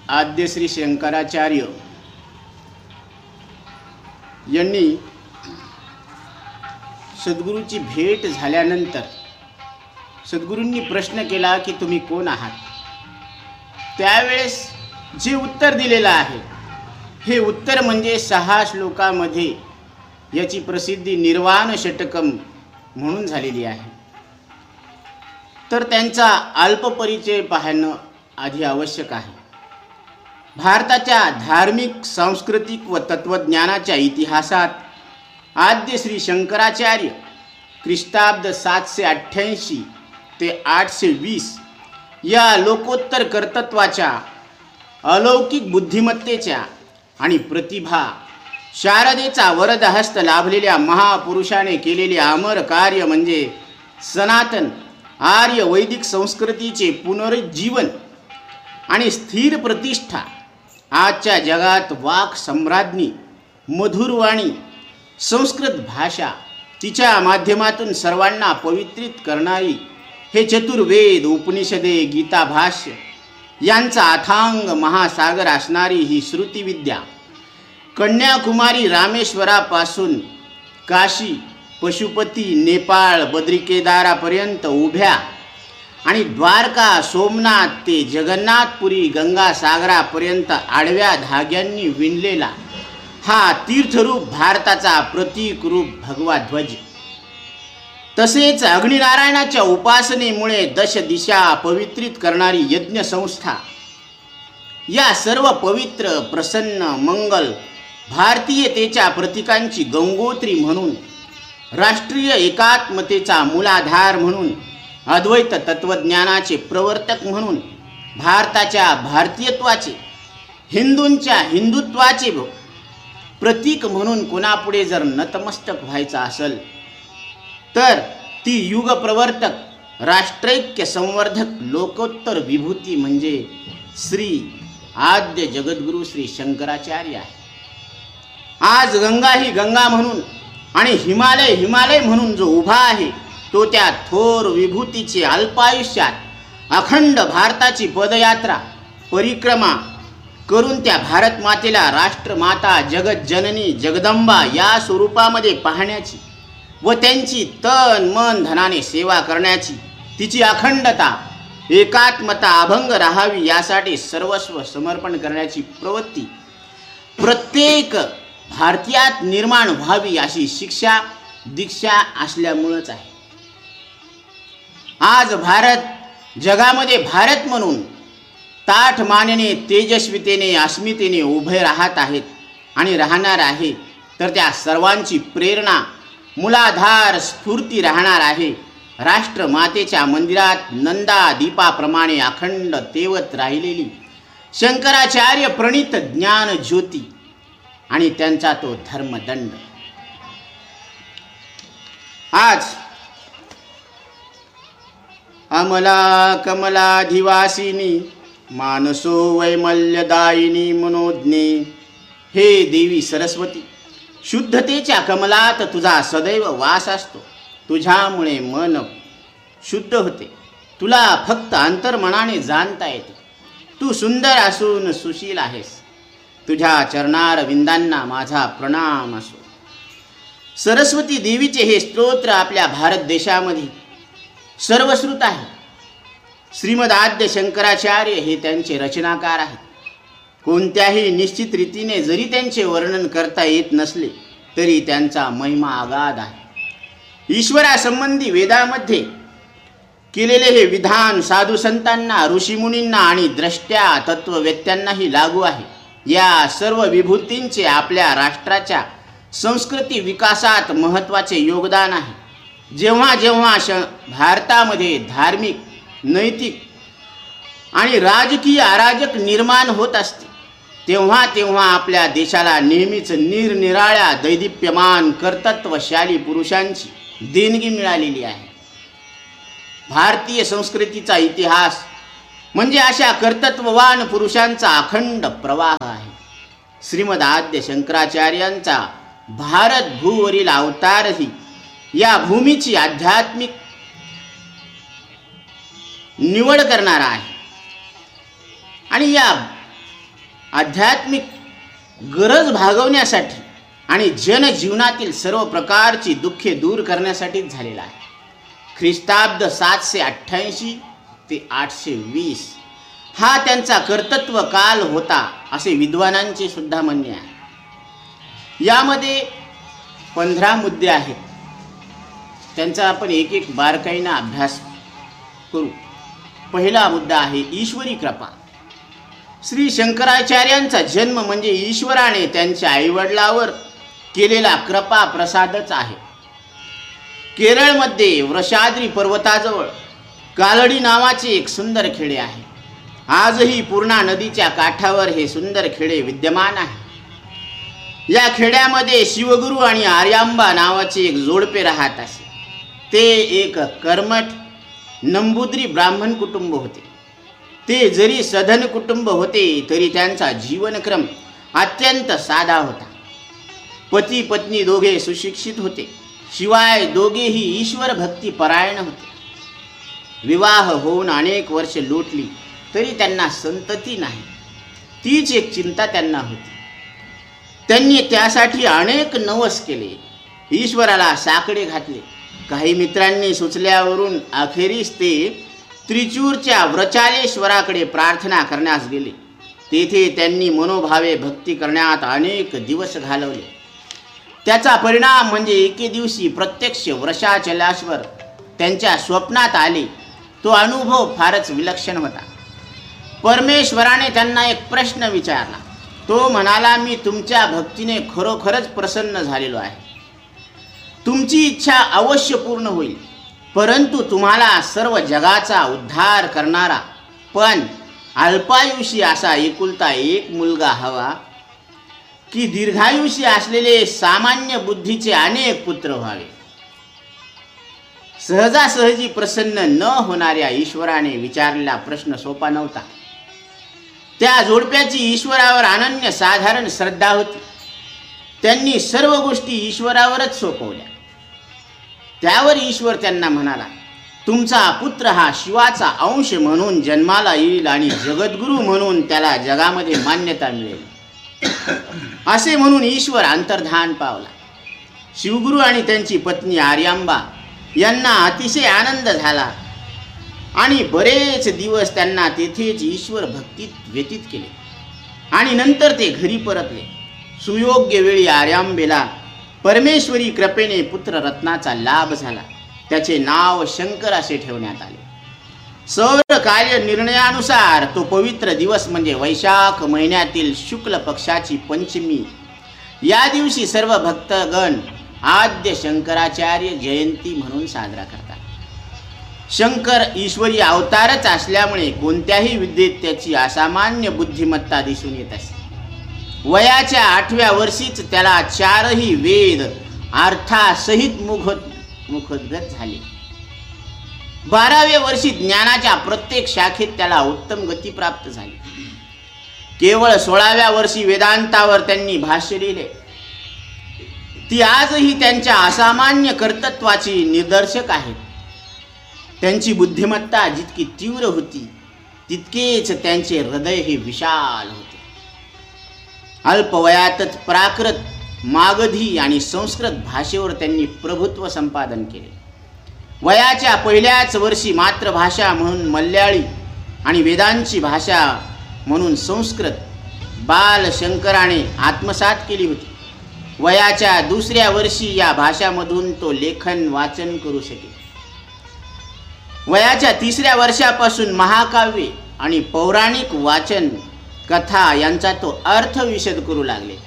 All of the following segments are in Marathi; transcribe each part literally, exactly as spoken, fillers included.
आद्य श्री शंकराचार्य यांनी सद्गुरूची भेट झाल्यानंतर सद्गुरूंनी प्रश्न केला की तुम्ही कोण आहात. त्यावेळेस जे उत्तर दिलेलं आहे हे उत्तर म्हणजे सहा श्लोकामध्ये याची प्रसिद्धी निर्वाण षटकम म्हणून झालेली आहे. तर त्यांचा अल्प परिचय पाहणं आधी आवश्यक आहे. भारताच्या धार्मिक, सांस्कृतिक व तत्त्वज्ञानाच्या इतिहासात आद्य श्री शंकराचार्य ख्रिस्ताब्द सातशे अठ्ठ्याऐंशी ते आठशे वीस या लोकोत्तर कर्तृत्वाच्या, अलौकिक बुद्धिमत्तेच्या आणि प्रतिभा शारदेचा वरदहस्त लाभलेल्या महापुरुषाने केलेले अमर कार्य म्हणजे सनातन आर्य वैदिक संस्कृतीचे पुनरुज्जीवन आणि स्थिर प्रतिष्ठा. आजच्या जगात वाक् सम्राज्ञी, मधुरवाणी संस्कृत भाषा, तिच्या माध्यमातून सर्वांना पवित्रित करणारी हे चतुर्वेद, उपनिषदे, गीता भाष्य यांचा अथांग महासागर असणारी ही श्रुतिविद्या कन्याकुमारी रामेश्वरापासून काशी, पशुपती, नेपाळ, बद्रिकेदारापर्यंत उभ्या आणि द्वारका, सोमनाथ ते जगन्नाथपुरी, गंगासागरापर्यंत आडव्या धाग्यांनी विणलेला हा तीर्थरूप भारताचा प्रतीक रूप भगवा ध्वज. तसेच अग्निनारायणाच्या उपासनेमुळे दश दिशा पवित्रित करणारी यज्ञ संस्था. या सर्व पवित्र, प्रसन्न, मंगल भारतीयतेच्या प्रतीकांची गंगोत्री म्हणून, राष्ट्रीय एकात्मतेचा मूलाधार म्हणून, अद्वैत तत्त्वज्ञानाचे प्रवर्तक म्हणून, भारताच्या भारतीयत्वाचे, हिंदूंच्या हिंदुत्वाचे प्रतीक म्हणून कोणापुढे जर नतमस्तक व्हायचं असेल तर ती युगप्रवर्तक, राष्ट्रैक्य संवर्धक, लोकोत्तर विभूती म्हणजे श्री आद्य जगद्गुरू श्री शंकराचार्य आहे. आज गंगा ही गंगा म्हणून आणि हिमालय हिमालय म्हणून जो उभा आहे तो त्या थोर विभूतीचे अल्पायुष्यात अखंड भारताची पदयात्रा, परिक्रमा करून त्या भारत मातेला राष्ट्रमाता, जगत जननी, जगदंबा या स्वरूपामध्ये पाहण्याची व त्यांची तन मन धनाने सेवा करण्याची, तिची अखंडता, एकात्मता अभंग राहावी यासाठी सर्वस्व समर्पण करण्याची प्रवृत्ती प्रत्येक भारतीयात निर्माण व्हावी अशी शिक्षा दीक्षा असल्यामुळेच आहे. आज भारत जगामध्ये भारत म्हणून ताठ मानेने, तेजस्वितेने, अस्मितेने उभे राहत आहेत आणि राहणार आहे. तर त्या सर्वांची प्रेरणा, मूलाधार, स्फूर्ती राहणार आहे राष्ट्रमातेच्या मंदिरात नंदा दीपाप्रमाणे अखंड तेवत राहिलेली शंकराचार्य प्रणित ज्ञान ज्योती आणि त्यांचा तो धर्मदंड. आज अमला कमलाधिवासिनी मानसो वैमल्यदायिनी मनोज्ञे, हे देवी सरस्वती, शुद्धतेच्या कमलात तुझा सदैव वास असतो. तुझ्यामुळे मन शुद्ध होते. तुला फक्त अंतर्मनाने जाणता येते. तू सुंदर असून सुशील आहेस. तुझ्या चरणार विंदांना माझा प्रणाम असो. सरस्वती देवीचे हे स्तोत्र आपल्या भारत देशामध्ये सर्वश्रुत आहे. श्रीमद आद्य शंकराचार्य हे त्यांचे रचनाकार आहेत. कोणत्याही निश्चित रीतीने जरी त्यांचे वर्णन करता येत नसले तरी त्यांचा महिमा अगाध आहे. ईश्वरासंबंधी वेदामध्ये केलेले हे विधान साधू संतांना, ऋषीमुनींना आणि द्रष्ट्या तत्ववेत्यांनाही लागू आहे. या सर्व विभूतींचे आपल्या राष्ट्राच्या संस्कृती विकासात महत्त्वाचे योगदान आहे. जेव्हा जेव्हा श भारतामध्ये धार्मिक, नैतिक आणि राजकीय अराजक निर्माण होत असते तेव्हा तेव्हा आपल्या देशाला नेहमीच निरनिराळ्या दैदिप्यमान कर्तृत्वशाली पुरुषांची देणगी मिळालेली आहे. भारतीय संस्कृतीचा इतिहास म्हणजे अशा कर्तृत्ववान पुरुषांचा अखंड प्रवाह आहे. श्रीमद आद्य शंकराचार्यांचा भारत भूवरील अवतारही या भूमीची आध्यात्मिक निवड करणारा आहे आणि या आध्यात्मिक गरज भागवण्यासाठी आणि जनजीवनातील सर्व प्रकारची दुःखे दूर करण्यासाठीच झालेला आहे. ख्रिस्ताब्द सातशे अठ्ठ्याऐंशी ते आठशे वीस हा त्यांचा कर्तृत्व काल होता असे विद्वानांचे सुद्धा म्हणणे आहे. यामध्ये पंधरा मुद्दे आहेत, त्यांचा आपण एक एक बारकाईने अभ्यास करू. पहिला मुद्दा आहे ईश्वरी कृपा. श्री शंकराचार्यांचा जन्म म्हणजे ईश्वराने त्यांच्या आईवडिलावर केलेला कृपा प्रसादच आहे. केरळमध्ये वृषाद्री पर्वताजवळ कालडी नावाचे एक सुंदर खेडे आहे. आजही पूर्णा नदीच्या काठावर हे सुंदर खेडे विद्यमान आहे. या खेड्यामध्ये शिवगुरू आणि आर्यांबा नावाचे एक जोडपे राहत असे. ते एक कर्मठ नंबूद्री ब्राह्मण कुटुंब होते. ते जरी सधन कुटुंब होते तरी त्यांचा जीवनक्रम अत्यंत साधा होता. पती पत्नी दोघे सुशिक्षित होते, शिवाय दोघेही ईश्वर भक्ती परायण होते. विवाह होऊन अनेक वर्ष लोटली तरी त्यांना संतती नाही, तीच एक चिंता त्यांना होती. त्यांनी त्यासाठी अनेक नवस केले, ईश्वराला साकडे घातले. काही मित्रांनी सुचल्यावरून अखेरीस ते त्रिचूरच्या व्रचालेश्वराकडे प्रार्थना करण्यास गेले. तेथे त्यांनी मनोभावे भक्ती करण्यात अनेक दिवस घालवले. त्याचा परिणाम म्हणजे एके दिवशी प्रत्यक्ष वृषाचलेश्वर त्यांच्या स्वप्नात आले. तो अनुभव फारच विलक्षण होता. परमेश्वराने त्यांना एक प्रश्न विचारला. तो म्हणाला, मी तुमच्या भक्तीने खरोखरच प्रसन्न झालेलो आहे. तुमची इच्छा अवश्य पूर्ण होईल, परंतु तुम्हाला सर्व जगाचा उद्धार करणारा पण अल्पायुषी असा एकुलता एक मुलगा हवा, की दीर्घायुषी असलेले सामान्य बुद्धीचे अनेक पुत्र व्हावे. सहजासहजी प्रसन्न न होणाऱ्या ईश्वराने विचारलेला प्रश्न सोपा नव्हता. त्या जोडप्याची ईश्वरावर अनन्य साधारण श्रद्धा होती. त्यांनी सर्व गोष्टी ईश्वरावरच सोपवल्या. त्यावर ईश्वर त्यांना म्हणाला, तुमचा पुत्र हा शिवाचा अंश म्हणून जन्माला येईल आणि जगद्गुरू म्हणून त्याला जगामध्ये मान्यता मिळेल. असे म्हणून ईश्वर अंतर्धान पावला. शिवगुरू आणि त्यांची पत्नी आर्यांबा यांना अतिशय आनंद झाला आणि बरेच दिवस त्यांना तेथेच ईश्वर भक्तीत व्यतीत केले आणि नंतर ते घरी परतले. सुयोग्य वेळी आर्यांबेला परमेश्वरी कृपेने पुत्र रत्नाचा लाभ झाला. त्याचे नाव शंकर असे ठेवण्यात आले. सौर कार्य निर्णयानुसार तो पवित्र दिवस म्हणजे वैशाख महिन्यातील शुक्ल पक्षाची पंचमी या दिवशी सर्व भक्तगण आद्य शंकराचार्य जयंती म्हणून साजरा करतात. शंकर ईश्वरी अवतारच असल्यामुळे कोणत्याही विद्येत त्याची असामान्य बुद्धिमत्ता दिसून येत असे. वयाच्या आठव्या वर्षीच त्याला चारही वेद अर्थासहित मुख मुखोद्गत झाले. बाराव्या वर्षी ज्ञानाच्या प्रत्येक शाखेत त्याला उत्तम गती प्राप्त झाली. केवळ सोळाव्या वर्षी वेदांतावर त्यांनी भाष्य लिहिले. ती आजही त्यांच्या असामान्य कर्तृत्वाची निदर्शक आहेत. त्यांची बुद्धिमत्ता जितकी तीव्र होती तितकेच त्यांचे हृदय हे विशाल होते. अल्पवयातच प्राकृत, मागधी आणि संस्कृत भाषेवर त्यांनी प्रभुत्व संपादन केले. वयाच्या पहिल्याच वर्षी मातृभाषा म्हणून मल्याळी आणि वेदांची भाषा म्हणून संस्कृत बाल शंकराने आत्मसात केली होती. वयाच्या दुसऱ्या वर्षी या भाषामधून तो लेखन वाचन करू शकेल. वयाच्या तिसऱ्या वर्षापासून महाकाव्ये आणि पौराणिक वाचन कथा यांचा तो अर्थ विशद करू लागले.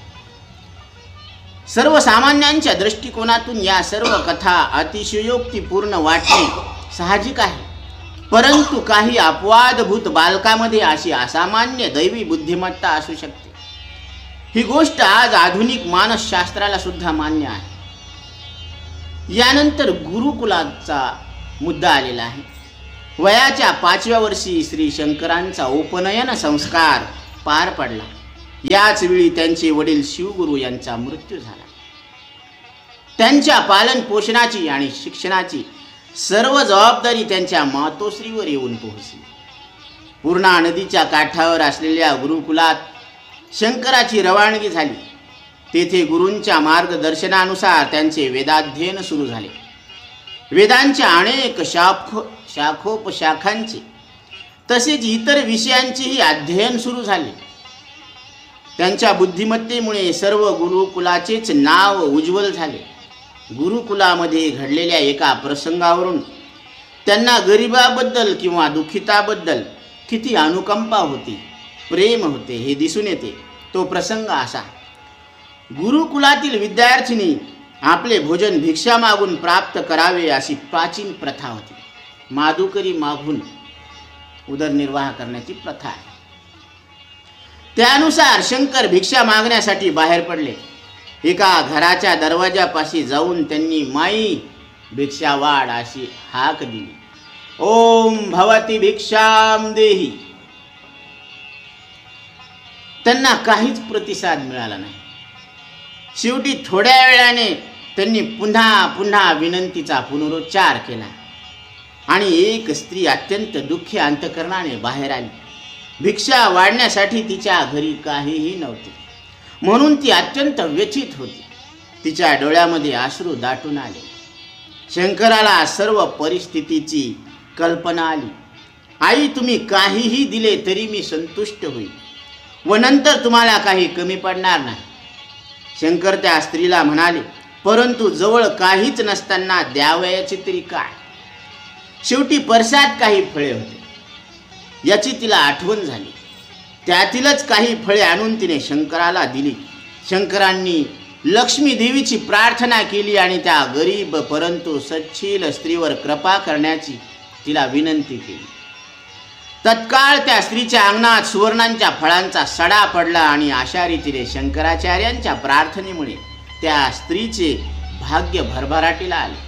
सर्वसामान्यांच्या दृष्टिकोनातून या सर्व कथा अतिशयोक्तीपूर्ण वाटणे साहजिक आहे, परंतु काही अपवादभूत बालकामध्ये अशी असामान्य दैवी बुद्धिमत्ता असू शकते. ही गोष्ट आज आधुनिक मानसशास्त्राला सुद्धा मान्य आहे. यानंतर गुरुकुलाचा मुद्दा आलेला आहे. वयाच्या पाचव्या वर्षी श्री शंकरांचा उपनयन संस्कार पार पडला. याच वेळी त्यांचे वडील शिवगुरू यांचा मृत्यू झाला. त्यांच्या पालन पोषणाची आणि शिक्षणाची सर्व जबाबदारी त्यांच्या मातोश्रीवर येऊन पोहोचली. पूर्णा नदीच्या काठावर असलेल्या गुरुकुलात शंकराची रवानगी झाली. तेथे गुरूंच्या मार्गदर्शनानुसार त्यांचे वेदाध्ययन सुरू झाले. वेदांच्या अनेक शाखो शाखोपशाखांचे तसेच इतर विषयांचेही अध्ययन सुरू झाले. त्यांच्या बुद्धिमत्तेमुळे सर्व गुरुकुलाचेच नाव उज्ज्वल झाले. गुरुकुलामध्ये घडलेल्या एका प्रसंगावरून त्यांना गरिबाबद्दल किंवा दुःखिताबद्दल किती अनुकंपा होती, प्रेम होते हे दिसून येते. तो प्रसंग असा: गुरुकुलातील विद्यार्थिनी आपले भोजन भिक्षा मागून प्राप्त करावे अशी प्राचीन प्रथा होती. माधुकरी मागून उदरनिर्वाह करण्याची प्रथा आहे. त्यानुसार शंकर भिक्षा मागण्यासाठी बाहेर पडले. एका घराच्या दरवाजापाशी जाऊन त्यांनी माई भिक्षा वाढ अशी हाक दिली. ओम भवती भिक्षाम देही. त्यांना काहीच प्रतिसाद मिळाला नाही. शेवटी थोड्या वेळाने त्यांनी पुन्हा पुन्हा विनंतीचा पुनरुच्चार केला आणि एक स्त्री अत्यंत दुःखी अंतकरणाने बाहेर आली. भिक्षा वाढण्यासाठी तिच्या घरी काहीही नव्हते, म्हणून ती अत्यंत व्यथित होती. तिच्या डोळ्यामध्ये अश्रू दाटून आले. शंकराला सर्व परिस्थितीची कल्पना आली. आई, तुम्ही काहीही दिले तरी मी संतुष्ट होईल व नंतर तुम्हाला काही कमी पडणार नाही. शंकर त्या स्त्रीला म्हणाले, परंतु जवळ काहीच नसताना द्यावयाचे तरी काय? शेवटी परसात काही फळे होते याची तिला आठवण झाली. त्यातीलच काही फळे आणून तिने शंकराला दिली. शंकरांनी लक्ष्मी देवीची प्रार्थना केली आणि त्या गरीब परंतु सच्छील स्त्रीवर कृपा करण्याची तिला विनंती केली. तत्काळ त्या स्त्रीच्या अंगणात सुवर्णांच्या फळांचा सडा पडला आणि अशा रीतीने शंकराचार्यांच्या प्रार्थनेमुळे त्या स्त्रीचे भाग्य भरभराटीला आले.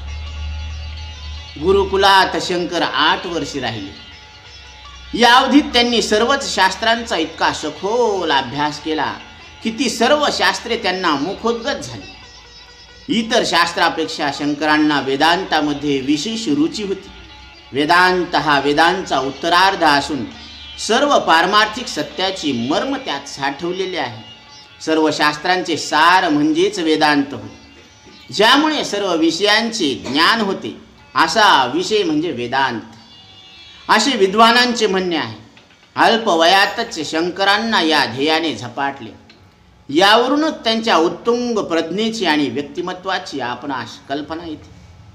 गुरुकुलात शंकर आठ वर्षे राहिले. या अवधीत त्यांनी सर्वच शास्त्रांचा इतका सखोल अभ्यास केला की ती सर्व शास्त्रे त्यांना मुखोद्गत झाली. इतर शास्त्रापेक्षा शंकरांना वेदांतामध्ये विशेष रुची होती. वेदांत हा वेदांचा उत्तरार्ध असून सर्व पारमार्थिक सत्याची मर्म त्यात साठवलेले आहे. सर्व शास्त्रांचे सार म्हणजेच वेदांत होते. ज्यामुळे सर्व विषयांचे ज्ञान होते असा विषय म्हणजे वेदांत असे विद्वानांचे म्हणणे आहे. अल्पवयातच शंकरांना या ध्येयाने झपाटले. यावरूनच त्यांच्या उत्तुंग प्रज्ञेची आणि व्यक्तिमत्वाची आपणास कल्पना येते.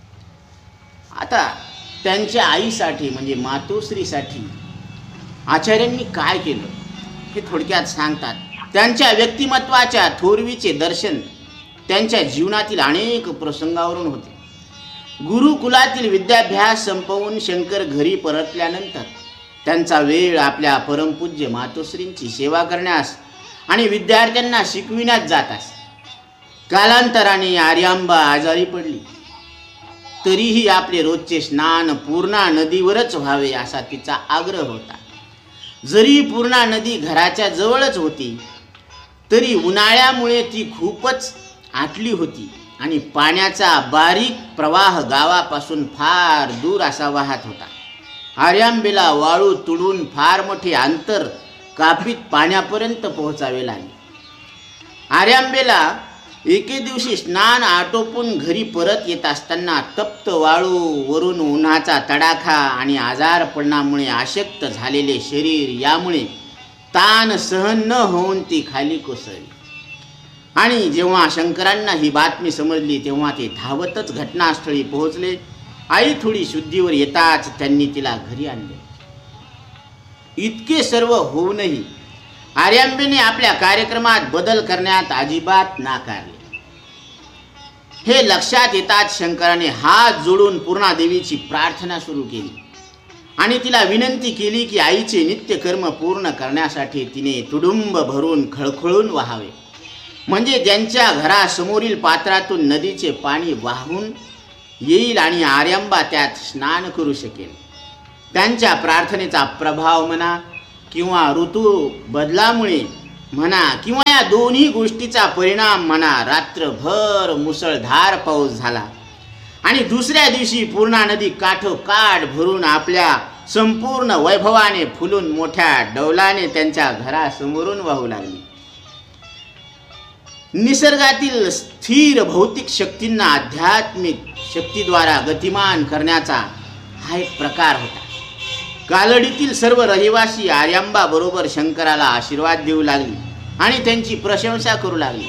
आता त्यांच्या आईसाठी म्हणजे मातोश्रीसाठी आचार्यांनी काय केलं हे थोडक्यात सांगतात. त्यांच्या व्यक्तिमत्वाच्या थोरवीचे दर्शन त्यांच्या जीवनातील अनेक प्रसंगावरून होते. गुरुकुलातील विद्याभ्यास संपवून शंकर घरी परतल्यानंतर त्यांचा वेळ आपल्या परमपूज्य मातोश्रींची सेवा करण्यास आणि विद्यार्थ्यांना शिकविण्यात जात असे. कालांतराने आर्यांबा आजारी पडली. तरीही आपले रोजचे स्नान पूर्णा नदीवरच व्हावे असा तिचा आग्रह होता. जरी पूर्णा नदी घराच्या जवळच होती तरी उन्हाळ्यामुळे ती खूपच आटली होती आणि पाण्याचा बारीक प्रवाह गावापासून फार दूर असा वाहत होता. आर्यांबेला वाळू तुडून फार मोठे अंतर कापीत पाण्यापर्यंत पोहोचावे लागले. आर्यांबेला एके दिवशी स्नान आटोपून घरी परत येत असताना तप्त वाळू, वरून उन्हाचा तडाखा आणि आजारपणामुळे अशक्त झालेले शरीर यामुळे ताण सहन न होऊन ती खाली कोसळली. आणि जेव्हा शंकरांना ही बातमी समजली तेव्हा ते धावतच घटनास्थळी पोहोचले. आई थोडी शुद्धीवर येताच त्यांनी तिला घरी आणले. इतके सर्व होऊनही आर्यांबेने आपल्या कार्यक्रमात बदल करण्यात अजिबात नाकारले. हे लक्षात येताच शंकराने हात जोडून पूर्णादेवीची प्रार्थना सुरू केली आणि तिला विनंती केली की आईचे नित्यकर्म पूर्ण करण्यासाठी तिने तुडुंब भरून खळखळून वाहावे, म्हणजे त्यांच्या घरासमोरील पात्रातून नदीचे पाणी वाहून येईल आणि आर्यांबा त्यात स्नान करू शकेल. त्यांच्या प्रार्थनेचा प्रभाव म्हणा किंवा ऋतू बदलामुळे म्हणा किंवा या दोन्ही गोष्टीचा परिणाम म्हणा, रात्रभर मुसळधार पाऊस झाला आणि दुसऱ्या दिवशी पूर्णा नदी काठोकाठ भरून आपल्या संपूर्ण वैभवाने फुलून मोठ्या डौलाने त्यांच्या घरासमोरून वाहू लागली. निसर्गातील स्थिर भौतिक शक्तींना आध्यात्मिक शक्तीद्वारा गतिमान करण्याचा हा एक प्रकार होता. कालडीतील सर्व रहिवासी आर्यांबा बरोबर शंकराला आशीर्वाद देऊ लागली आणि त्यांची प्रशंसा करू लागली.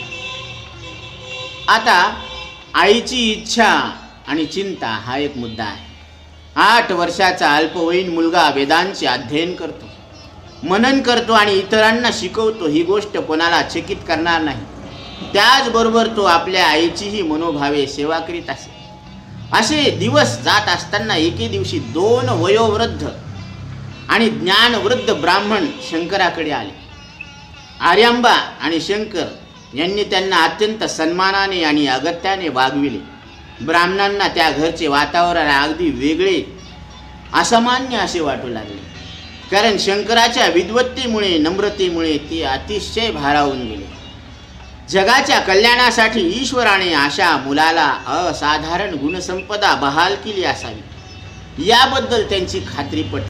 आता आईची इच्छा आणि चिंता हा एक मुद्दा आहे. आठ वर्षाचा अल्पवयीन मुलगा वेदांचे अध्ययन करतो, मनन करतो आणि इतरांना शिकवतो. ही गोष्ट कोणाला चकित करणार नाही. त्याचबरोबर तो आपल्या आईचीही मनोभावे सेवा करीत असे. असे दिवस जात असताना एके दिवशी दोन वयोवृद्ध आणि ज्ञानवृद्ध ब्राह्मण शंकराकडे आले. आर्यांबा आणि शंकर यांनी त्यांना अत्यंत सन्मानाने आणि अगत्याने वागविले. ब्राह्मणांना त्या घरचे वातावरण अगदी वेगळे, असामान्य असे वाटू लागले, कारण शंकराच्या विद्वत्तेमुळे, नम्रतेमुळे ते अतिशय भारावून गेले. जगाच्या कल्याणासाठी ईश्वराने अशा मुलाला असाधारण गुणसंपदा बहाल केली असावी याबद्दल त्यांची खात्री पटली.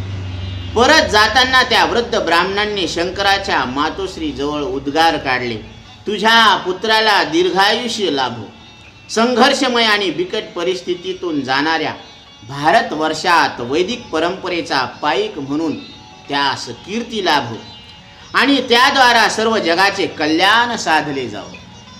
परत जाताना त्या वृद्ध ब्राह्मणांनी शंकराच्या मातोश्री जवळ उद्गार काढले, तुझ्या पुत्राला दीर्घायुष्य लाभो. संघर्षमय आणि बिकट परिस्थितीतून जाणाऱ्या भारतवर्षात वैदिक परंपरेचा पाईक म्हणून त्यास कीर्ती लाभो आणि त्याद्वारा सर्व जगाचे कल्याण साधले जावो.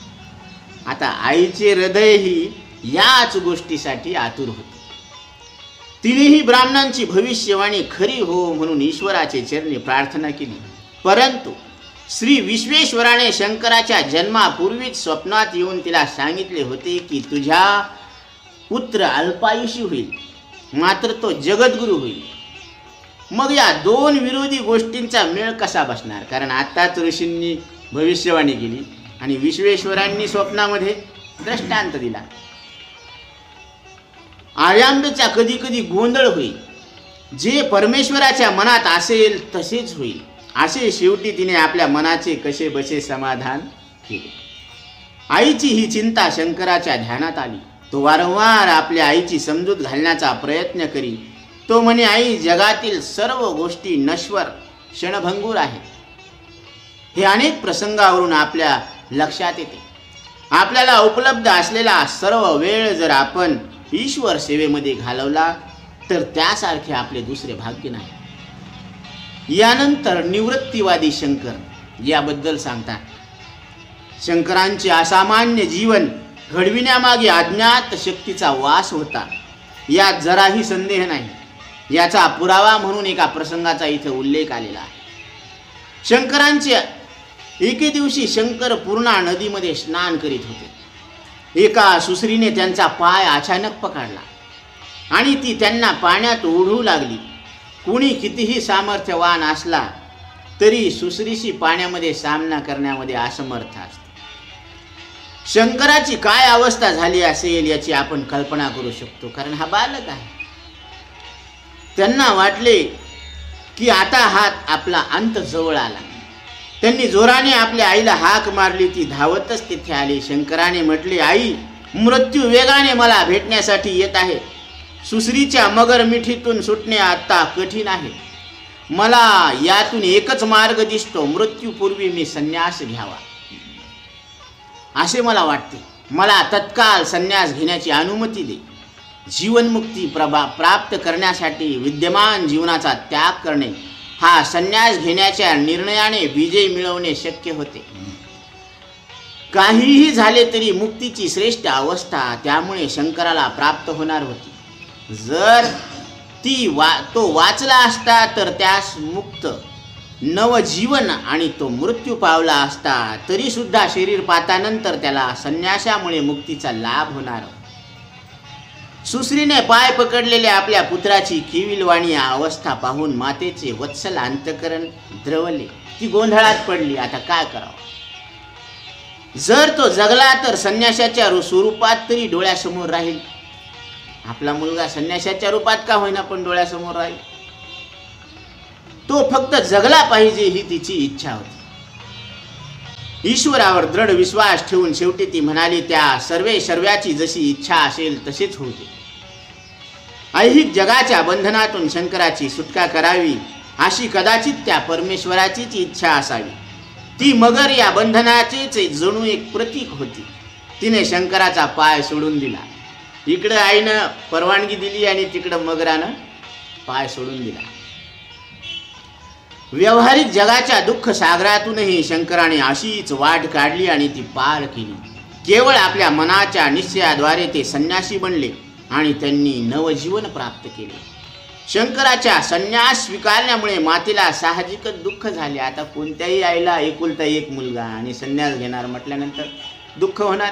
आता आईचे हृदयही याच गोष्टीसाठी आतुर होते. तिनेही ब्राह्मणांची भविष्यवाणी खरी हो म्हणून ईश्वराचे चरणी प्रार्थना केली. परंतु श्री विश्वेश्वराने शंकराच्या जन्मापूर्वीच स्वप्नात येऊन तिला सांगितले होते की तुझ्या पुत्र अल्पायुषी होईल, मात्र तो जगद्गुरु होईल. मग या दोन विरोधी गोष्टींचा मेळ कसा बसणार? कारण आताच ऋषींनी भविष्यवाणी केली आणि विश्वेश्वरांनी स्वप्नामध्ये दृष्टांत दिला. आर्यांबेचा कधी कधी गोंधळ होईल. जे परमेश्वराच्या मनात असेल तसेच होईल असे शेवटी तिने आपल्या मनाचे कसे बसे समाधान केले. आईची ही चिंता शंकराच्या ध्यानात आली. तो वारंवार आपल्या आईची समजूत घालण्याचा प्रयत्न करी. तो म्हणे, आई, जगातील सर्व गोष्टी नश्वर, क्षणभंगूर आहेत. हे अनेक प्रसंगावरून आपल्या लक्षात येते. आपल्याला उपलब्ध असलेला सर्व वेळ जर आपण ईश्वर सेवेमध्ये घालवला तर त्यासारखे आपले दुसरे भाग्य नाही. यानंतर निवृत्तीवादी शंकर याबद्दल सांगतात. शंकरांचे असामान्य जीवन घडविण्यामागे अज्ञात शक्तीचा वास होता यात जराही संदेह नाही. याचा पुरावा म्हणून एका प्रसंगाचा इथे उल्लेख आलेला आहे. शंकरांचे एके दिवशी शंकर पूर्णा नदीमध्ये स्नान करीत होते. एका सुसरीने त्यांचा पाय अचानक पकडला आणि ती त्यांना पाण्यात ओढू लागली. कुणी कितीही सामर्थ्यवान असला तरी सुसरीशी पाण्यामध्ये सामना करण्यामध्ये असमर्थ असते. शंकराची काय अवस्था झाली असेल याची आपण कल्पना करू शकतो, कारण हा बालक आहे. त्यांना वाटले की आता हात आपला अंत जवळ आला. त्यांनी जोराने आपल्या आईला हाक मारली. ती धावतच तिथे आली. शंकराने म्हटले, आई, मृत्यू वेगाने मला भेटण्यासाठी येत आहे. सुसरीच्या मगर मिठीतून सुटणे आता कठीण आहे. मला यातून एकच मार्ग दिसतो, मृत्यूपूर्वी मी संन्यास घ्यावा असे मला वाटते. मला तत्काळ संन्यास घेण्याची अनुमती दे. जीवनमुक्ती प्रभा प्राप्त करण्यासाठी विद्यमान जीवनाचा त्याग करणे, हा संन्यास घेण्याच्या निर्णयाने विजय मिळवणे शक्य होते. काहीही झाले तरी मुक्तीची श्रेष्ठ अवस्था त्यामुळे शंकराला प्राप्त होणार होती. जर ती वा तो वाचला असता तर त्यास मुक्त नवजीवन आणि तो मृत्यू पावला असता तरी सुद्धा शरीर पातानंतर त्याला संन्यासामुळे मुक्तीचा लाभ होणार. सुश्रीने पाय पकडलेल्या आपल्या पुत्राची किविलवाणी अवस्था पाहून मातेचे वत्सल अंतकरण द्रवले. ती गोंधळात पडली. आता काय करावं? जर तो जगला तर संन्यासाच्या स्वरूपात तरी डोळ्यासमोर राहील. आपला मुलगा संन्यासाच्या रूपात का होईना पण डोळ्यासमोर राहील. तो फक्त जगला पाहिजे ही तिची इच्छा होती. ईश्वरावर दृढ विश्वास ठेवून शेवटी ती म्हणाली, त्या सर्वे सर्व्याची जशी इच्छा असेल तसेच होते. ऐहिक जगाच्या बंधनातून शंकराची सुटका करावी अशी कदाचित त्या परमेश्वराचीच इच्छा असावी. ती मगर या बंधनाचेच जणू एक प्रतीक होती. तिने शंकराचा पाय सोडून दिला. इकडं आईनं परवानगी दिली आणि तिकडं मगरानं पाय सोडून दिला. व्यवहारिक जगाच्या दुःख सागरातूनही शंकराने अशीच वाट काढली आणि ती पार केली. केवळ आपल्या मनाच्या निश्चयाद्वारे ते संन्यासी बनले आणि त्यांनी नवजीवन प्राप्त केले. शंकराच्या संन्यास स्वीकारण्यामुळे मातेला साहजिकच दुःख झाले. आता कोणत्याही आईला एकुलता एक मुलगा आणि संन्यास घेणार म्हटल्यानंतर दुःख होणार.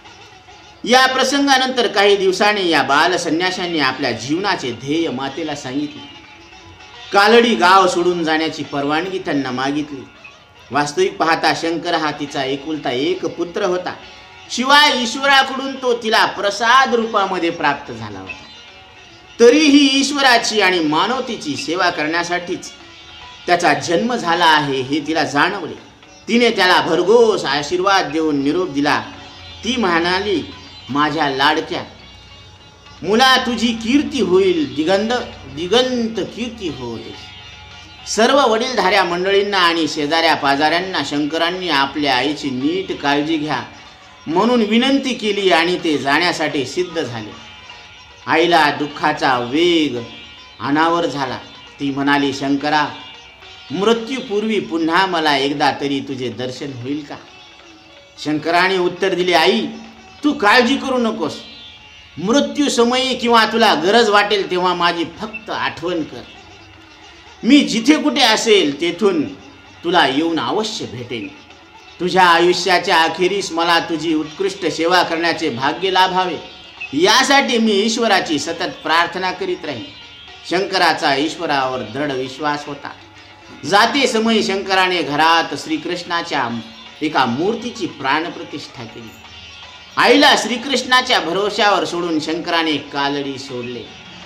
या प्रसंगानंतर काही दिवसांनी या बाल संन्याशांनी आपल्या जीवनाचे ध्येय मातेला सांगितले. कालडी गाव सोडून जाण्याची परवानगी त्यांना मागितली. वास्तविक पाहता शंकर हा तिचा एकुलता एक पुत्र होता. शिवाय ईश्वराकडून तो तिला प्रसाद रूपामध्ये प्राप्त झाला होता. तरीही ईश्वराची आणि मानवतेची सेवा करण्यासाठीच त्याचा जन्म झाला आहे हे तिला जाणवले. तिने त्याला भरघोस आशीर्वाद देऊन निरोप दिला. ती म्हणाली, माझ्या लाडक्या मुला, तुझी कीर्ती होईल, दिगंत दिगंत कीर्ती होईल. सर्व वडीलधाऱ्या मंडळींना आणि शेजाऱ्या पाजाऱ्यांना शंकरांनी आपल्या आईची नीट काळजी घ्या म्हणून विनंती केली आणि ते जाण्यासाठी सिद्ध झाले. आईला दुःखाचा वेग अनावर झाला. ती म्हणाली, शंकरा, मृत्यूपूर्वी पुन्हा मला एकदा तरी तुझे दर्शन होईल का? शंकराने उत्तर दिले, आई, तू काळजी करू नकोस. मृत्यू समयी किंवा तुला गरज वाटेल तेव्हा माझी फक्त आठवण कर. मी जिथे कुठे असेल तेथून तुला येऊन अवश्य भेटेन. तुझ्या आयुष्याच्या अखेरीस मला तुझी उत्कृष्ट सेवा करण्याचे भाग्य लाभावे यासाठी मी ईश्वराची सतत प्रार्थना करीत राहीन. शंकराचा ईश्वरावर दृढ विश्वास होता. जाते समयी शंकराने घरात श्रीकृष्णाच्या एका मूर्तीची प्राणप्रतिष्ठा केली. आईला श्रीकृष्णाच्या भरोश्यावर सोडून शंकराने कालडी सोडले.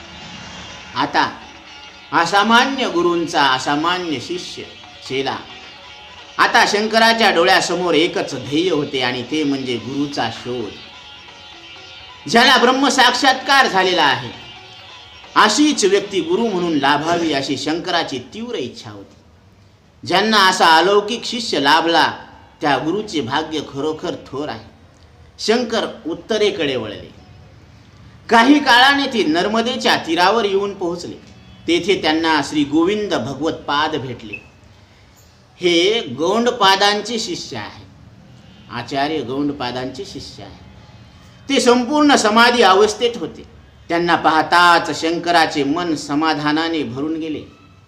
आता असामान्य गुरूंचा असामान्य शिष्य चेला. आता शंकराच्या डोळ्यासमोर एकच ध्येय होते आणि ते म्हणजे गुरुचा शोध. ज्याला ब्रह्म साक्षात्कार झालेला आहे अशीच व्यक्ती गुरु म्हणून लाभावी अशी शंकराची तीव्र इच्छा होती. ज्यांना असा अलौकिक शिष्य लाभला त्या गुरुचे भाग्य खरोखर थोर आहे. शंकर उत्तरेकडे वळले. काही काळाने ते नर्मदेच्या तीरावर येऊन पोहोचले. तेथे त्यांना श्री गोविंद भगवतपाद भेटले. हे गौंडपादांचे शिष्य आहे. आचार्य गौंडपादांचे शिष्य आहे. ते संपूर्ण समाधी अवस्थेत होते. त्यांना पाहताच शंकराचे मन समाधानाने भरून गेले.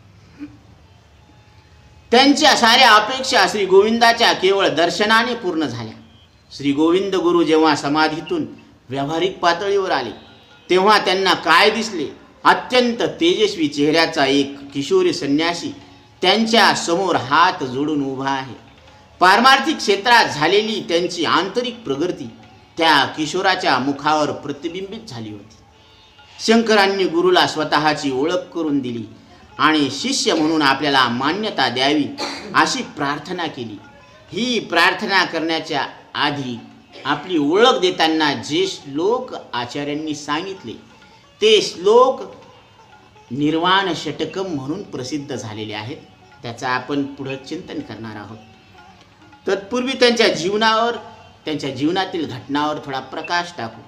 त्यांच्या साऱ्या अपेक्षा श्री गोविंदाच्या केवळ दर्शनाने पूर्ण झाल्या. श्री गोविंद गुरु जेव्हा समाधीतून व्यावहारिक पातळीवर आले तेव्हा त्यांना काय दिसले? अत्यंत तेजस्वी चेहऱ्याचा एक किशोरी संन्यासी त्यांच्या समोर हात जोडून उभा आहे. पारमार्थिक क्षेत्रात झालेली त्यांची आंतरिक प्रगती त्या किशोराच्या मुखावर प्रतिबिंबित झाली होती. शंकरांनी गुरुला स्वतःची ओळख करून दिली आणि शिष्य म्हणून आपल्याला मान्यता द्यावी अशी प्रार्थना केली. ही प्रार्थना करण्याच्या आधी आपली ओळख देताना जे श्लोक आचार्यांनी सांगितले ते श्लोक निर्वाण षटकम म्हणून प्रसिद्ध झालेले आहेत. त्याचा आपण पुढे चिंतन करणार आहोत. तत्पूर्वी त्यांच्या जीवनावर त्यांच्या जीवनातील घटनावर थोडा प्रकाश टाकू.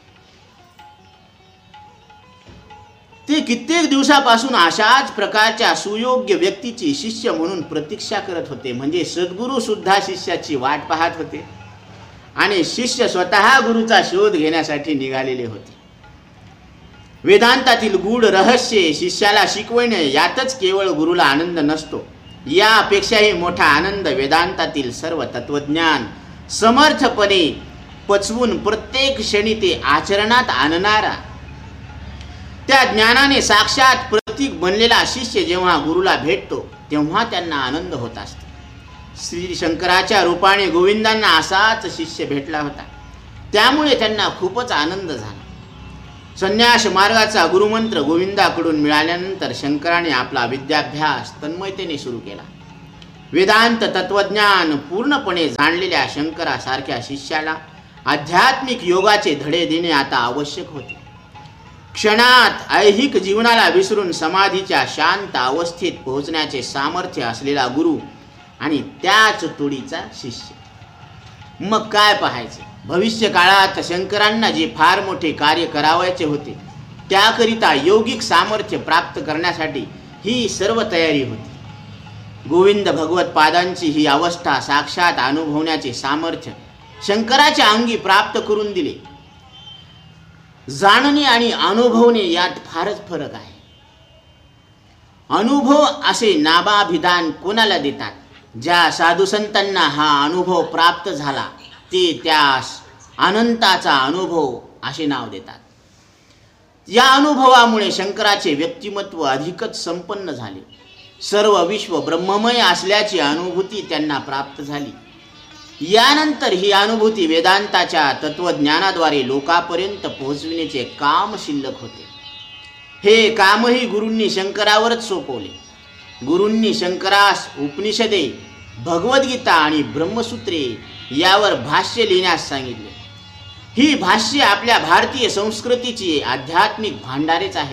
ते कित्येक दिवसापासून अशाच प्रकारच्या सुयोग्य व्यक्तीची शिष्य म्हणून प्रतीक्षा करत होते. म्हणजे सद्गुरू सुद्धा शिष्याची वाट पाहत होते आणि शिष्य स्वतः गुरुचा शोध घेण्यासाठी निघालेले होते. वेदांतातील गूढ रहस्य शिष्याला शिकवणे यातच केवळ गुरुला आनंद नसतो. यापेक्षाही मोठा आनंद वेदांतातील सर्व तत्वज्ञान समर्थपणे पचवून प्रत्येक क्षणी ते आचरणात आणणारा त्या ज्ञानाने साक्षात प्रतीक बनलेला शिष्य जेव्हा गुरुला भेटतो तेव्हा त्यांना आनंद होत असतो. श्री शंकराच्या रूपाने गोविंदांना असाच शिष्य भेटला होता. त्यामुळे त्यांना खूपच आनंद झाला. संन्यास मार्गाचा गुरुमंत्र गोविंदाकडून मिळाल्यानंतर शंकराने आपला विद्याभ्यास तन्मयतेने सुरू केला. वेदांत तत्वज्ञान पूर्णपणे जाणलेल्या शंकरासारख्या शिष्याला आध्यात्मिक योगाचे धडे देणे आता आवश्यक होते. क्षणात ऐहिक जीवनाला विसरून समाधीच्या शांत अवस्थेत पोहोचण्याचे सामर्थ्य असलेला गुरु आणि त्याच तोडीचा शिष्य. मग काय पाहायचे, भविष्य काळात शंकरांना जे फार मोठे कार्य करावायचे होते त्याकरिता यौगिक सामर्थ्य प्राप्त करण्यासाठी ही सर्व तयारी होती. गोविंद भगवत पादांची ही अवस्था साक्षात अनुभवण्याचे सामर्थ्य शंकराच्या अंगी प्राप्त करून दिले. जाणणे आणि अनुभवणे यात फारच फरक आहे. अनुभव असे नामाभिधान कोणाला देतात? ज्या साधुसंतांना हा अनुभव प्राप्त झाला ते त्यास अनंताचा अनुभव असे नाव देतात. या अनुभवामुळे शंकराचे व्यक्तिमत्व अधिकच संपन्न झाले. सर्व विश्व ब्रह्ममय असल्याची अनुभूती त्यांना प्राप्त झाली. यानंतर ही अनुभूती वेदांताच्या तत्वज्ञानाद्वारे लोकांपर्यंत पोहोचविण्याचे काम शिल्लक होते. हे कामही गुरूंनी शंकरावरच सोपवले. गुरूंनी शंकरास उपनिषदे, भगवद्गीता आणि ब्रह्मसूत्रे यावर भाष्य लिहिण्यास सांगितले. ही भाष्ये आपल्या भारतीय संस्कृतीची आध्यात्मिक भांडारेच आहेत.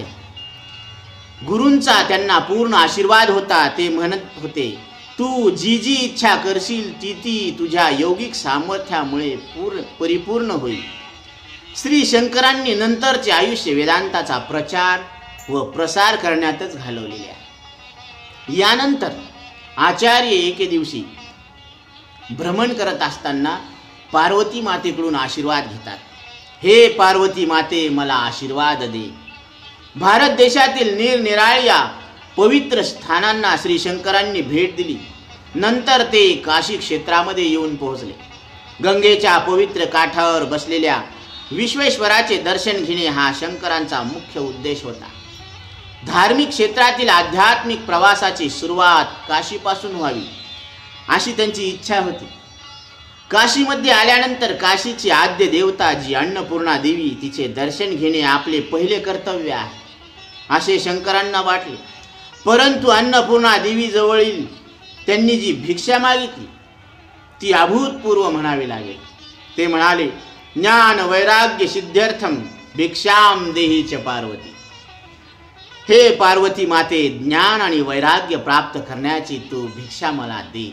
गुरूंचा त्यांना पूर्ण आशीर्वाद होता. ते म्हणत होते, तू जी जी इच्छा करशील ती ती तुझ्या यौगिक सामर्थ्यामुळे पूर्ण परिपूर्ण होईल. श्री शंकरांनी नंतरचे आयुष्य वेदांताचा प्रचार व प्रसार करण्यातच घालवलेले आहे. यानंतर आचार्य एके दिवशी भ्रमण करत असताना पार्वती मातेकडून आशीर्वाद घेतात. हे पार्वती माते, मला आशीर्वाद दे. भारत देशातील निरनिराळ्या पवित्र स्थानांना श्री शंकरांनी भेट दिली. नंतर ते काशी क्षेत्रामध्ये येऊन पोहोचले. गंगेच्या पवित्र काठावर बसलेल्या विश्वेश्वराचे दर्शन घेणे हा शंकरांचा मुख्य उद्देश होता. धार्मिक क्षेत्रातील आध्यात्मिक प्रवासाची सुरुवात काशीपासून व्हावी अशी त्यांची इच्छा होती. काशीमध्ये आल्यानंतर काशीची आद्य देवता जी अन्नपूर्णा देवी तिचे दर्शन घेणे आपले पहिले कर्तव्य आहे असे शंकरांना वाटले. परंतु अन्नपूर्णा देवी जवळील त्यांनी जी भिक्षा मागितली ती अभूतपूर्व म्हणावी लागेल. ते म्हणाले, ज्ञान वैराग्य सिद्ध्यर्थम भिक्षाम देही च पार्वती. हे पार्वती माते, ज्ञान आणि वैराग्य प्राप्त करण्याची तू भिक्षा मला दे.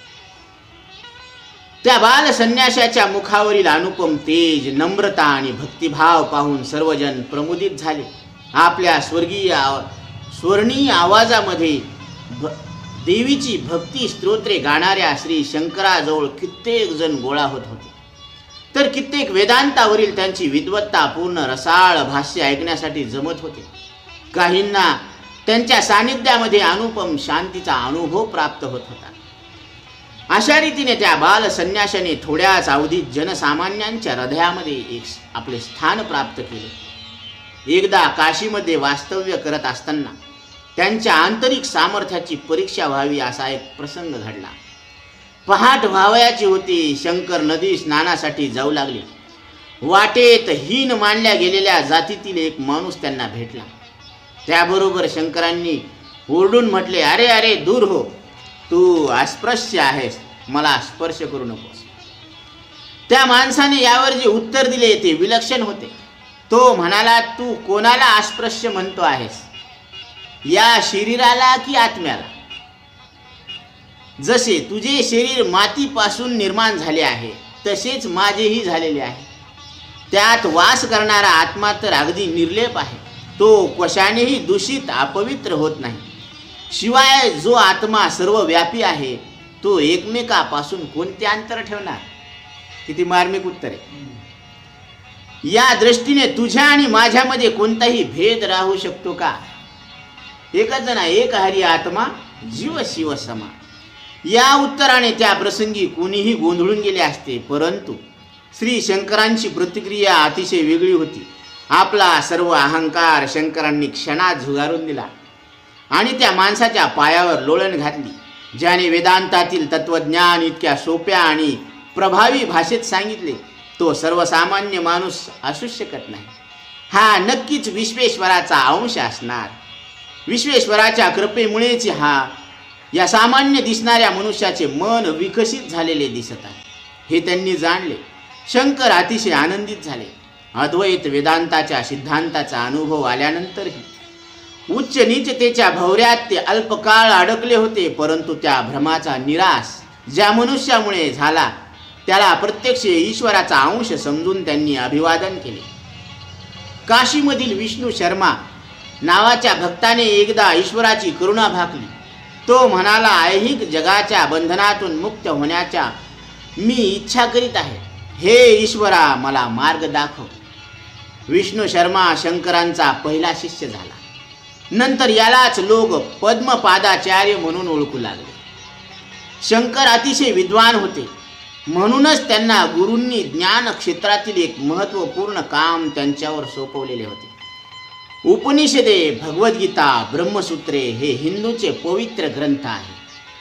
त्या बाल संन्याशाच्या मुखावरील अनुपम तेज, नम्रता आणि भक्तिभाव पाहून सर्वजण प्रमुदित झाले. आपल्या स्वर्गीय स्वर्णीय आवाजामध्ये देवीची भक्ती स्तोत्रे गाणाऱ्या श्री शंकराजवळ कित्येक जण गोळा होत होते. तर कित्येक वेदांतावरील त्यांची विद्वत्ता पूर्ण रसाळ भाष्य ऐकण्यासाठी जमत होते. काहींना त्यांच्या सानिध्यामध्ये अनुपम शांतीचा अनुभव प्राप्त होत होता. अशा रीतीने त्या बाल संन्याशाने थोड्याच अवधीत जनसामान्यांच्या हृदयामध्ये एक आपले स्थान प्राप्त केले. एकदा काशीमध्ये वास्तव्य करत असताना त्यांच्या आंतरिक सामर्थ्याची परीक्षा व्हावी असा एक प्रसंग घडला. पहाट व्हावयाची होती. शंकर नदी स्नानासाठी जाऊ लागले. वाटेत हीन मानल्या गेलेल्या जातीतील एक माणूस त्यांना भेटला. त्याबरोबर शंकरांनी ओरडून म्हटले, अरे अरे दूर हो, तू अस्पृश्य आहेस, मला स्पर्श करू नकोस. त्या माणसाने यावर जे उत्तर दिले ते विलक्षण होते. तो म्हणाला, तू कोणाला अस्पृश्य म्हणतो आहेस, या शरीराला की आत्म्याला? जसे तुझे शरीर मातीपासून निर्माण झाले आहे तसेच माझेही झालेले आहे. त्यात वास करणारा आत्मा तर अगदी निर्लेप आहे. तो कशानेही दूषित अपवित्र होत नाही. शिवाय जो आत्मा सर्वव्यापी आहे तो एकमेकापासून कोणते अंतर ठेवणार? किती मार्मिक उत्तर आहे. या दृष्टीने तुझ्या आणि माझ्यामध्ये कोणताही भेद राहू शकतो का? एकच जण, एक हरी आत्मा, जीव शिव समा. या उत्तराने त्या प्रसंगी कोणीही गोंधळून गेले असते. परंतु श्री शंकरांची प्रतिक्रिया अतिशय वेगळी होती. आपला सर्व अहंकार शंकरांनी क्षणात झुगारून दिला आणि त्या माणसाच्या पायावर लोळण घातली. ज्याने वेदांतातील तत्वज्ञान इतक्या सोप्या आणि प्रभावी भाषेत सांगितले तो सर्वसामान्य माणूस असू शकत नाही. हा नक्कीच विश्वेश्वराचा अंश असणार. विश्वेश्वराच्या कृपेमुळेच हा या सामान्य दिसणाऱ्या मनुष्याचे मन विकसित झालेले दिसत आहे हे त्यांनी जाणले. शंकर अतिशय आनंदित झाले. अद्वैत वेदांताच्या सिद्धांताचा अनुभव आल्यानंतरही उच्च नीचतेच्या भवऱ्यात ते अल्पकाळ अडकले होते, परंतु त्या भ्रमाचा निराश ज्या मनुष्यामुळे झाला त्याला प्रत्यक्ष ईश्वराचा अंश समजून त्यांनी अभिवादन केले. काशीमधील विष्णू शर्मा नावाच्या भक्ताने एकदा ईश्वराची करुणा भाकली. तो म्हणाला, ऐहिक जगाच्या बंधनातून मुक्त होण्याच्या मी इच्छा करीत आहे. हे ईश्वरा, मला मार्ग दाखव. विष्णू शर्मा शंकरांचा पहिला शिष्य झाला. नंतर यालाच लोक पद्मपादाचार्य म्हणून ओळखू लागले. शंकर अतिशय विद्वान होते, म्हणूनच त्यांना गुरूंनी ज्ञान क्षेत्रातील एक महत्त्वपूर्ण काम त्यांच्यावर सोपवलेले होते. उपनिषदे, भगवद्गीता, ब्रह्मसूत्रे हे हिंदूचे पवित्र ग्रंथ आहे,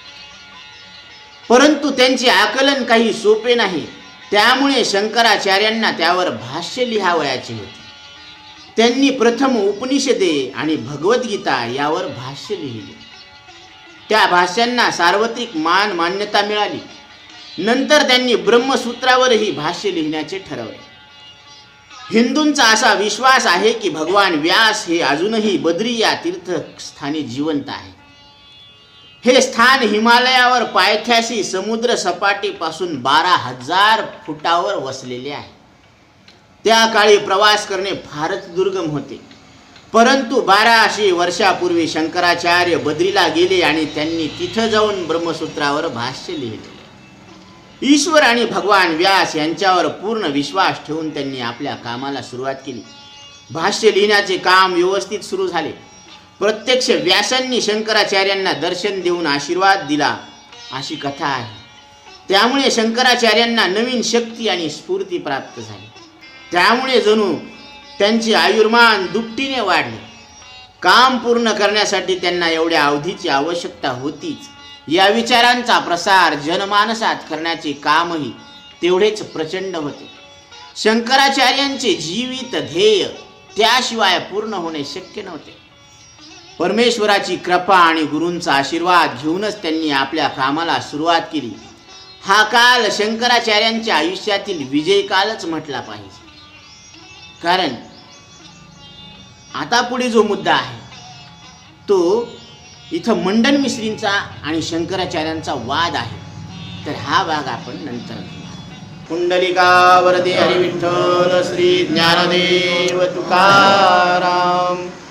परंतु त्यांचे आकलन काही सोपे नाही. त्यामुळे शंकराचार्यांना त्यावर भाष्य लिहावयाचे होते. त्यांनी प्रथम उपनिषदे आणि भगवद्गीता यावर भाष्य लिहिले. त्या भाष्यांना सार्वत्रिक मान मान्यता मिळाली. नंतर त्यांनी ब्रह्मसूत्रावरही भाष्य लिहिण्याचे ठरवले. हिंदूंचा असा विश्वास आहे की भगवान व्यास हे अजूनही बद्री या तीर्थस्थानी जिवंत आहे. हे स्थान हिमालयावर पायथ्याशी समुद्र सपाटीपासून बारा हजार फुटावर वसलेले आहे. त्या काळी प्रवास करणे फारच दुर्गम होते, परंतु बाराशे वर्षापूर्वी शंकराचार्य बद्रीला गेले आणि त्यांनी तिथं जाऊन ब्रह्मसूत्रावर भाष्य लिहिले. ईश्वर आणि भगवान व्यास यांच्यावर पूर्ण विश्वास ठेवून त्यांनी आपल्या कामाला सुरुवात केली. भाष्य लिहिण्याचे काम व्यवस्थित सुरू झाले. प्रत्यक्ष व्यासांनी शंकराचार्यांना दर्शन देऊन आशीर्वाद दिला अशी कथा आहे. त्यामुळे शंकराचार्यांना नवीन शक्ती आणि स्फूर्ती प्राप्त झाली. त्यामुळे जणू त्यांचे आयुर्मान दुपटीने वाढले. काम पूर्ण करण्यासाठी त्यांना एवढ्या अवधीची आवश्यकता होतीच. या विचारांचा प्रसार जनमानसात करण्याचे कामही तेवढेच प्रचंड होते. शंकराचार्यांचे जीवित ध्येय त्याशिवाय पूर्ण होणे शक्य नव्हते. परमेश्वराची कृपा आणि गुरूंचा आशीर्वाद घेऊनच त्यांनी आपल्या कामाला सुरुवात केली. हा काल शंकराचार्यांच्या आयुष्यातील विजय कालच म्हटला पाहिजे. कारण आता पुढे जो मुद्दा आहे तो इथं मंडन मिश्रींचा आणि शंकराचार्यांचा वाद आहे. तर हा भाग आपण नंतर घेणार. कुंडलिका वरदे हरी विठ्ठल श्री ज्ञानदेव तुकाराम.